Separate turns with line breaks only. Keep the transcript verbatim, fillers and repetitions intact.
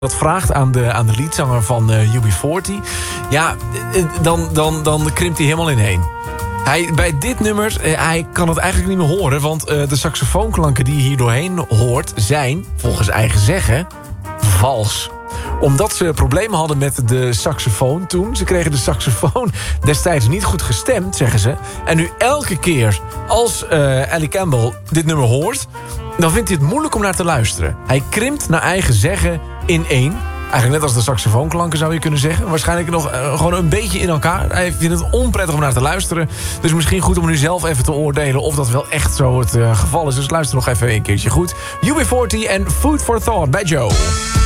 dat vraagt aan de, aan de liedzanger van uh, U B veertig... ja, dan, dan, dan krimpt hij helemaal ineen. Hij, bij dit nummer, hij kan het eigenlijk niet meer horen... want uh, de saxofoonklanken die je hier doorheen hoort... zijn, volgens eigen zeggen, vals. Omdat ze problemen hadden met de saxofoon toen. Ze kregen de saxofoon destijds niet goed gestemd, zeggen ze. En nu elke keer als uh, Ellie Campbell dit nummer hoort... dan vindt hij het moeilijk om naar te luisteren. Hij krimpt naar eigen zeggen in één. Eigenlijk net als de saxofoonklanken zou je kunnen zeggen. Waarschijnlijk nog uh, gewoon een beetje in elkaar. Hij vindt het onprettig om naar te luisteren. Dus misschien goed om nu zelf even te oordelen... of dat wel echt zo het uh, geval is. Dus luister nog even een keertje goed. U B veertig en Food for Thought bij Joe.